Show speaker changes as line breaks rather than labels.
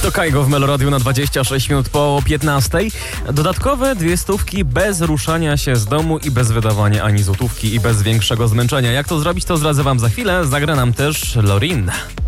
To Kaigo w Meloradiu na 26 minut po 15. Dodatkowe 200 bez ruszania się z domu i bez wydawania ani złotówki i bez większego zmęczenia. Jak to zrobić, to zdradzę wam za chwilę. Zagra nam też Lorin.